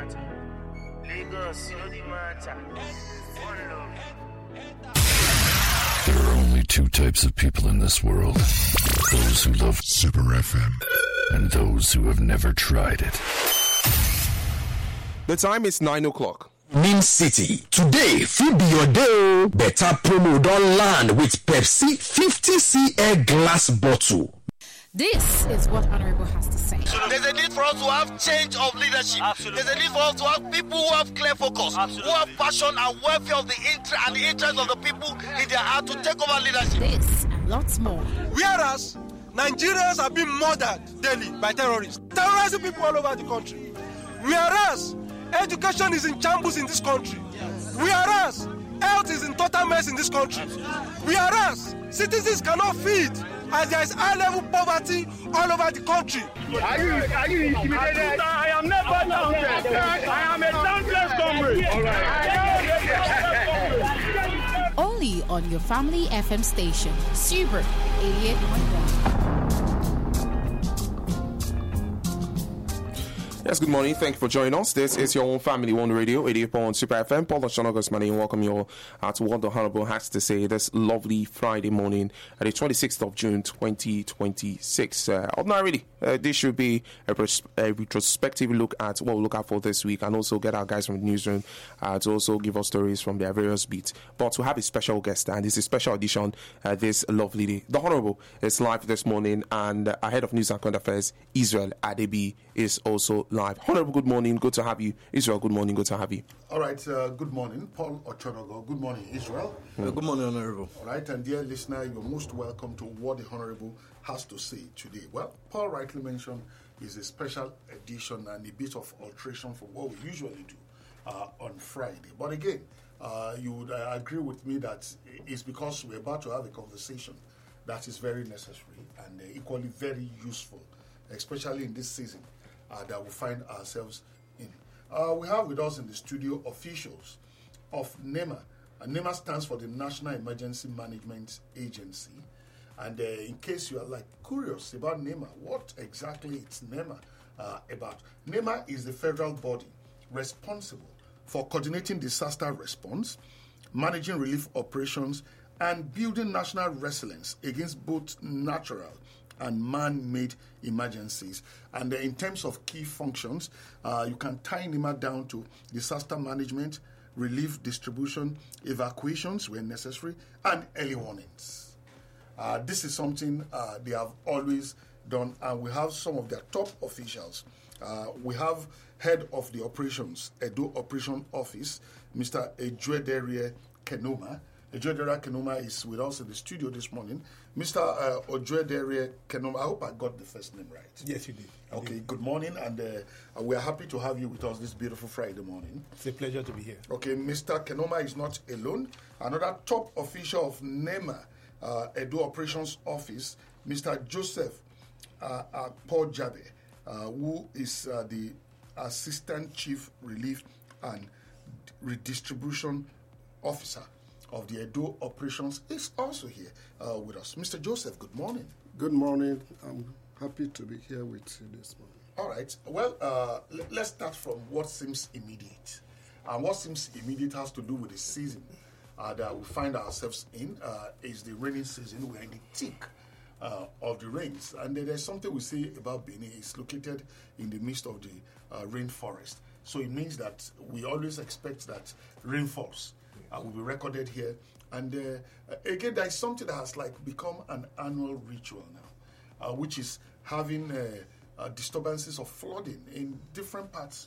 There are only two types of people in this world. Those who love Super FM and those who have never tried it. The time is 9 o'clock. Nim City. Today, fit be your day. Better promo don't land with Pepsi 50cl glass bottle. This is what Honorable has to say. There's a need for us to have change of leadership. Absolutely. There's a need for us to have people who have clear focus, absolutely, who have passion and welfare of the interest of the people in their heart to take over leadership. This and lots more. Whereas Nigerians are being murdered daily by terrorists, terrorizing people all over the country. Whereas education is in shambles in this country. Whereas health is in total mess in this country. Whereas citizens cannot feed, as there is high-level poverty all over the country. Are you intimidated? I am never downstairs. I am a downstairs comrade. All right. Only on your family FM station, Super 88.1. Yes, good morning. Thank you for joining us. This is your own Family One Radio, 88.1 Super FM. Paul Ochonogo's my name. Welcome you all to what the Honorable has to say this lovely Friday morning, the 26th of June, 2026. Ordinarily, this should be a retrospective look at what we'll look at for this week, and also get our guys from the newsroom to also give us stories from their various beats. But to have a special guest, and this is a special edition this lovely day. The Honorable is live this morning, and ahead of News and Current Affairs, Israel Adebi is also live. Honorable, good morning. Good to have you. Israel, good morning. Good to have you. All right. Good morning, Paul Ochonogo. Good morning, Israel. Good morning, Honorable. All right. And dear listener, you're most welcome to what the Honorable has to say today. Well, Paul rightly mentioned is a special edition and a bit of alteration from what we usually do on Friday. But again, you would agree with me that it's because we're about to have a conversation that is very necessary and equally very useful, especially in this season that we find ourselves in. We have with us in the studio officials of NEMA. NEMA stands for the National Emergency Management Agency. And in case you are curious about NEMA, what exactly is NEMA about? NEMA is the federal body responsible for coordinating disaster response, managing relief operations, and building national resilience against both natural and man-made emergencies. And in terms of key functions, you can tie NEMA down to disaster management, relief distribution, evacuations where necessary, and early warnings. This is something they have always done, and we have some of their top officials. We have head of the operations, Edo Operation Office, Mr. Ejwederie Kenoma. Ejwederie Kenoma is with us in the studio this morning. Mr. Ejwederie Kenoma, I hope I got the first name right. Yes, you did. Okay, good morning, and we are happy to have you with us this beautiful Friday morning. It's a pleasure to be here. Okay, Mr. Kenoma is not alone. Another top official of NEMA, Edo Operations Office, Mr. Joseph Paul-Jabe, who is the Assistant Chief Relief and Redistribution Officer of the Edo Operations, is also here with us. Mr. Joseph, good morning. Good morning. I'm happy to be here with you this morning. All right. Well, let's start from what seems immediate. And what seems immediate has to do with the season that we find ourselves in. Is the rainy season. We're in the thick of the rains. And there's something we say about Benin. It's located in the midst of the rainforest. So it means that we always expect that rainfalls will be recorded here. And again, there is something that has become an annual ritual now, which is having disturbances of flooding in different parts